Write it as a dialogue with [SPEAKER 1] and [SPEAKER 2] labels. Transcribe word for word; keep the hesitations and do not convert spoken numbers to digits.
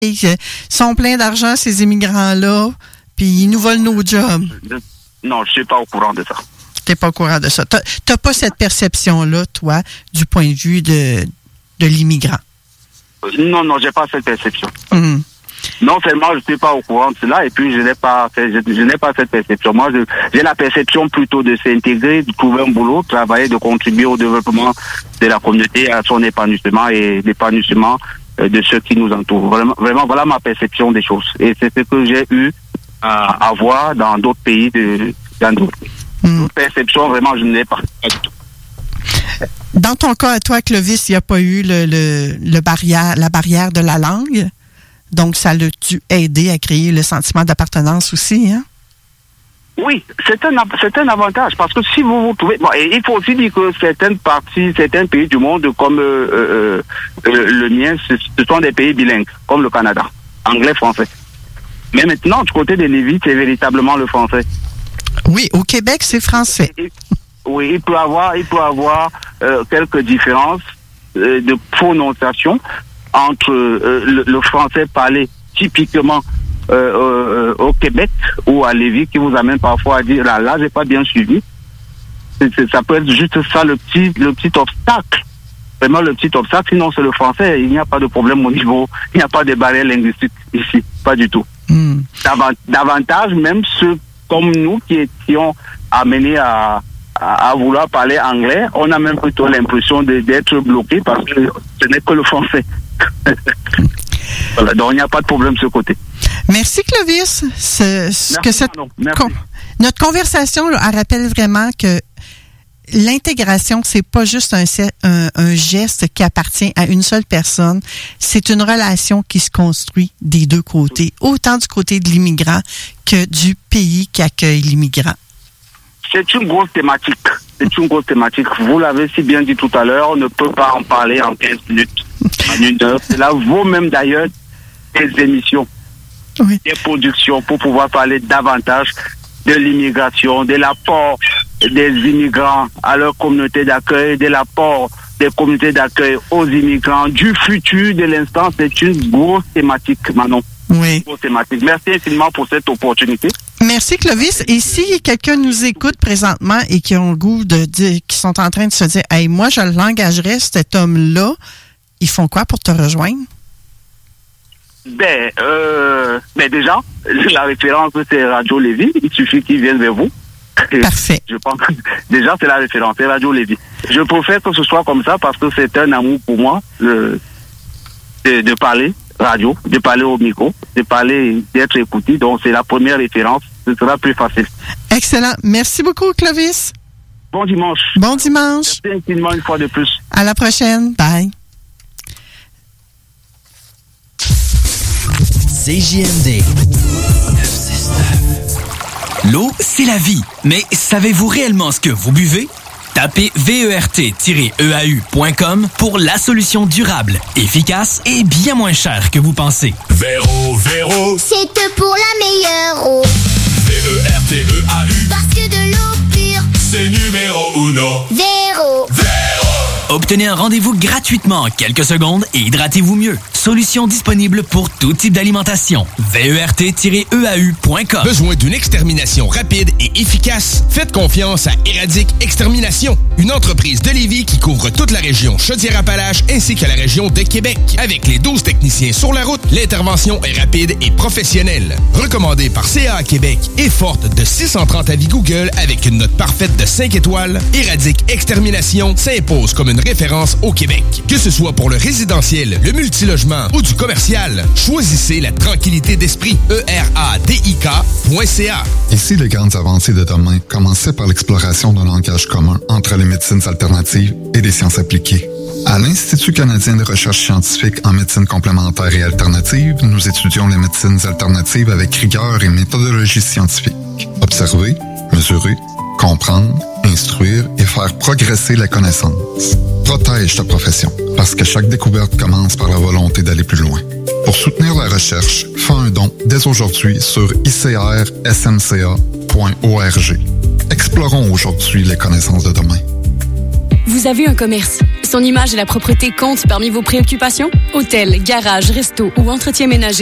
[SPEAKER 1] Ils sont pleins d'argent, ces immigrants-là, puis ils nous volent nos jobs.
[SPEAKER 2] Non, je suis pas au courant de ça.
[SPEAKER 1] T'es pas au courant de ça. T'as, t'as pas cette perception-là, toi, du point de vue de, de l'immigrant?
[SPEAKER 2] Non, non, j'ai pas cette perception.
[SPEAKER 1] Mmh.
[SPEAKER 2] Non seulement je suis pas au courant de cela, et puis je n'ai pas, je, je n'ai pas cette perception. Moi, je, j'ai la perception plutôt de s'intégrer, de trouver un boulot, travailler, de contribuer au développement de la communauté, à son épanouissement et l'épanouissement de ceux qui nous entourent. Vraiment, vraiment, voilà ma perception des choses. Et c'est ce que j'ai eu à, à voir dans d'autres pays, de, dans d'autres pays. Mmh. Perception, vraiment, je n'ai pas.
[SPEAKER 1] Dans ton cas, à toi, Clovis, il n'y a pas eu le, le, le barrière, la barrière de la langue. Donc, ça l'a dû aider à créer le sentiment d'appartenance aussi, hein?
[SPEAKER 2] Oui, c'est un, c'est un avantage, parce que si vous vous trouvez... Bon, et il faut aussi dire que certaines parties, certains pays du monde, comme euh, euh, euh, le mien, ce, ce sont des pays bilingues, comme le Canada, anglais-français. Mais maintenant, du côté de Lévis, c'est véritablement le français.
[SPEAKER 1] Oui, au Québec, c'est français.
[SPEAKER 2] Et, oui, il peut avoir, il peut avoir euh, quelques différences euh, de prononciation entre euh, le, le français parlé typiquement Euh, euh, au Québec ou à Lévis qui vous amène parfois à dire là, là j'ai pas bien suivi. C'est, c'est, ça peut être juste ça le petit le petit obstacle. Vraiment le petit obstacle, sinon c'est le français, il n'y a pas de problème au niveau, il n'y a pas de barrière linguistique ici, pas du tout. Mm. Davant, davantage même ceux comme nous qui étions amenés à, à, à vouloir parler anglais, on a même plutôt l'impression de, d'être bloqué parce que ce n'est que le français. Voilà, donc il n'y a pas de problème de ce côté.
[SPEAKER 1] Merci Clovis. Ce, ce
[SPEAKER 2] Merci,
[SPEAKER 1] que cette con, notre conversation, là, elle rappelle vraiment que l'intégration, c'est pas juste un, un, un geste qui appartient à une seule personne. C'est une relation qui se construit des deux côtés, autant du côté de l'immigrant que du pays qui accueille l'immigrant.
[SPEAKER 2] C'est une grosse thématique. C'est une grosse thématique. Vous l'avez si bien dit tout à l'heure, on ne peut pas en parler en quinze minutes, en une heure. Cela vaut même d'ailleurs des émissions. Oui. Des productions pour pouvoir parler davantage de l'immigration, de l'apport des immigrants à leur communauté d'accueil, de l'apport des communautés d'accueil aux immigrants, du futur de l'instant. C'est une grosse thématique, Manon.
[SPEAKER 1] Oui.
[SPEAKER 2] Une grosse thématique. Merci infiniment pour cette opportunité.
[SPEAKER 1] Merci Clovis. Et si quelqu'un nous écoute présentement et qui ont le goût de dire, qui sont en train de se dire, hey, moi je l'engagerais, cet homme-là, ils font quoi pour te rejoindre?
[SPEAKER 2] Ben, euh, ben déjà, la référence c'est Radio Lévis. Il suffit qu'ils viennent vers vous.
[SPEAKER 1] Parfait.
[SPEAKER 2] Je pense que déjà c'est la référence, c'est Radio Lévis. Je préfère que ce soit comme ça parce que c'est un amour pour moi le, de, de parler radio, de parler au micro, de parler, d'être écouté. Donc c'est la première référence. Ce sera plus facile.
[SPEAKER 1] Excellent. Merci beaucoup, Clovis.
[SPEAKER 2] Bon dimanche.
[SPEAKER 1] Bon dimanche.
[SPEAKER 2] Merci infiniment une fois de plus.
[SPEAKER 1] À la prochaine. Bye.
[SPEAKER 3] C J M D neuf cent soixante-neuf. L'eau, c'est la vie. Mais savez-vous réellement ce que vous buvez? Tapez V E R T E A U point com pour la solution durable, efficace et bien moins chère que vous pensez.
[SPEAKER 4] Véro, Véro,
[SPEAKER 5] c'est pour la meilleure eau.
[SPEAKER 4] V E R T E A U,
[SPEAKER 5] parce que de l'eau pure,
[SPEAKER 4] c'est numéro uno.
[SPEAKER 5] Véro.
[SPEAKER 4] Véro.
[SPEAKER 3] Obtenez un rendez-vous gratuitement en quelques secondes et hydratez-vous mieux. Solution disponible pour tout type d'alimentation. V E R T E A U point com.
[SPEAKER 6] Besoin d'une extermination rapide et efficace? Faites confiance à Éradique Extermination, une entreprise de Lévis qui couvre toute la région Chaudière-Appalaches ainsi que la région de Québec. Avec les douze techniciens sur la route, l'intervention est rapide et professionnelle. Recommandée par C A A Québec et forte de six cent trente avis Google avec une note parfaite de cinq étoiles, Éradique Extermination s'impose comme une référence au Québec. Que ce soit pour le résidentiel, le multilogement ou du commercial, choisissez la tranquillité d'esprit. E R A D I K point C A.
[SPEAKER 7] Ici, les grandes avancées de demain commençaient par l'exploration d'un langage commun entre les médecines alternatives et les sciences appliquées. À l'Institut canadien de recherche scientifique en médecine complémentaire et alternative, nous étudions les médecines alternatives avec rigueur et méthodologie scientifique. Observer, mesurer, comprendre, instruire et faire progresser la connaissance. Protège ta profession, parce que chaque découverte commence par la volonté d'aller plus loin. Pour soutenir la recherche, fais un don dès aujourd'hui sur I C R S M C A point org. Explorons aujourd'hui les connaissances de demain.
[SPEAKER 8] Vous avez un commerce. Son image et la propreté comptent parmi vos préoccupations? Hôtel, garage, resto ou entretien ménager.